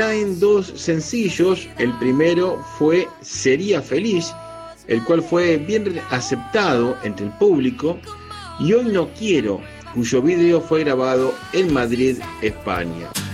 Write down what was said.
traen dos sencillos. El primero fue Sería Feliz, el cual fue bien aceptado entre el público, y Hoy No Quiero, cuyo video fue grabado en Madrid, España.